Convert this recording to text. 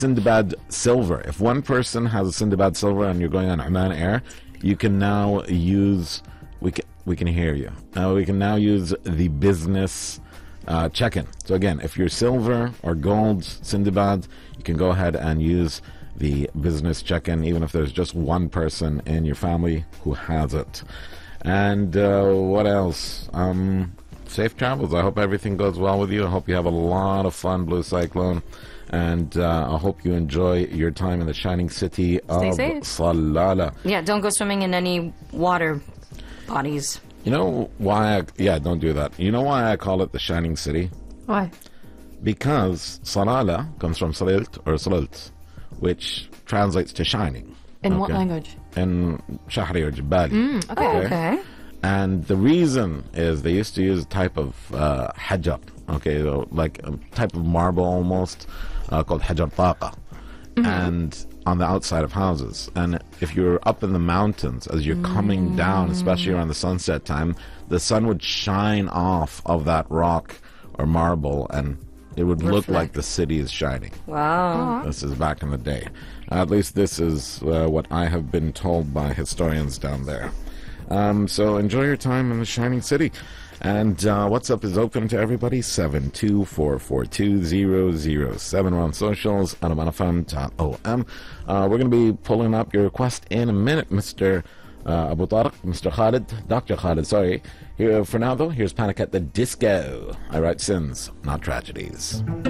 Sindbad Silver. If one person has a Sindbad Silver and you're going on Oman Air, you can now use, we can hear you. We can now use the business check-in. So again, if you're silver or gold Sindbad, you can go ahead and use the business check-in, even if there's just one person in your family who has it. And what else? Safe travels. I hope everything goes well with you. I hope you have a lot of fun, Blue Cyclone. And I hope you enjoy your time in the shining city of Salalah. Yeah, don't go swimming in any water bodies. You know why? Don't do that. You know why I call it the shining city? Why? Because Salalah comes from Salilt or Salalt, which translates to shining. In what language? In Shahri or Jabali. Okay. And the reason is they used to use a type of hajar, like a type of marble almost, called hajar taqa, and on the outside of houses. And if you're up in the mountains, as you're coming down, especially around the sunset time, the sun would shine off of that rock or marble, and it would look like the city is shining. Wow. This is back in the day. At least this is what I have been told by historians down there. So enjoy your time in the shining city. And WhatsApp is open to everybody, 724420071 on socials, @omanfm.om. We're going to be pulling up your request in a minute, Mr. Abu Tariq, Mr. Khalid, Dr. Khalid, sorry. Here, for now, though, here's Panic at the Disco. I write sins, not tragedies.